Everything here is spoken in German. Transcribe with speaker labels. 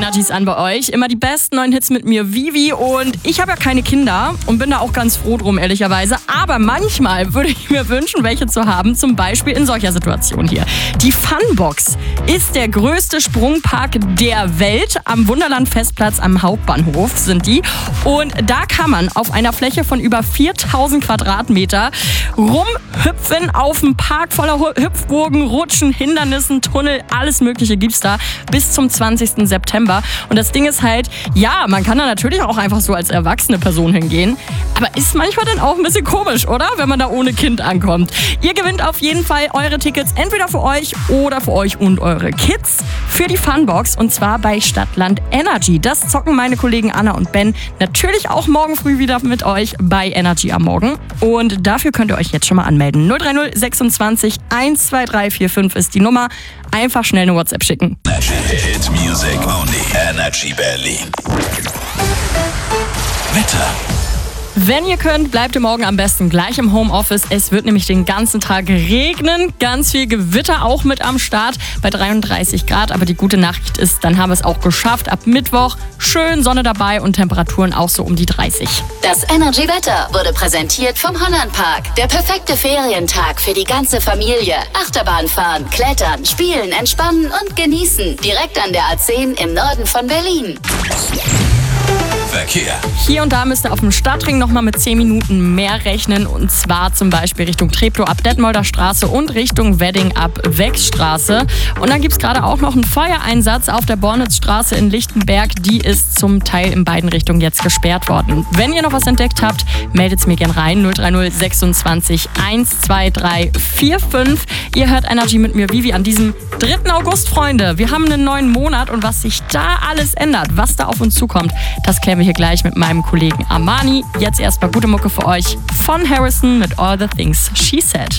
Speaker 1: Energies an bei euch. Immer die besten neuen Hits mit mir, Vivi. Und ich habe ja keine Kinder und bin da auch ganz froh drum, ehrlicherweise. Aber manchmal würde ich mir wünschen, welche zu haben. Zum Beispiel in solcher Situation hier. Die Funbox ist der größte Sprungpark der Welt. Am Wunderland-Festplatz am Hauptbahnhof sind die. Und da kann man auf einer Fläche von über 4000 Quadratmeter rumhüpfen auf dem Park voller Hüpfburgen, Rutschen, Hindernissen, Tunnel, alles Mögliche gibt's da bis zum 20. September. Und das Ding ist halt, ja, man kann da natürlich auch einfach so als erwachsene Person hingehen, aber ist manchmal dann auch ein bisschen komisch, oder? Wenn man da ohne Kind ankommt. Ihr gewinnt auf jeden Fall eure Tickets entweder für euch oder für euch und eure Kids für die Funbox, und zwar bei Stadtland Energy. Das zocken meine Kollegen Anna und Ben natürlich auch morgen früh wieder mit euch bei Energy am Morgen. Und dafür könnt ihr euch jetzt schon mal anmelden. 030 26 12345 ist die Nummer. Einfach schnell eine WhatsApp schicken.
Speaker 2: Hit Music only. Energy Berlin. Wetter.
Speaker 1: Wenn ihr könnt, bleibt ihr morgen am besten gleich im Homeoffice. Es wird nämlich den ganzen Tag regnen. Ganz viel Gewitter auch mit am Start bei 33 Grad. Aber die gute Nachricht ist, dann haben wir es auch geschafft. Ab Mittwoch schön Sonne dabei und Temperaturen auch so um die 30.
Speaker 3: Das Energy-Wetter wurde präsentiert vom Hollandpark. Der perfekte Ferientag für die ganze Familie. Achterbahn fahren, klettern, spielen, entspannen und genießen. Direkt an der A10 im Norden von Berlin.
Speaker 2: Verkehr.
Speaker 1: Hier und da müsst ihr auf dem Stadtring nochmal mit 10 Minuten mehr rechnen. Und zwar zum Beispiel Richtung Treptow ab Detmolder Straße und Richtung Wedding ab Wechstraße. Und dann gibt es gerade auch noch einen Feuereinsatz auf der Bornitzstraße in Lichtenberg. Die ist zum Teil in beiden Richtungen jetzt gesperrt worden. Wenn ihr noch was entdeckt habt, meldet es mir gern rein. 030 26 12345. Ihr hört Energy mit mir, Vivi, an diesem 3. August, Freunde. Wir haben einen neuen Monat und was sich da alles ändert, was da auf uns zukommt, das klären wir hier gleich mit meinem Kollegen Armani. Jetzt erstmal gute Mucke für euch von Harrison mit All the Things She Said.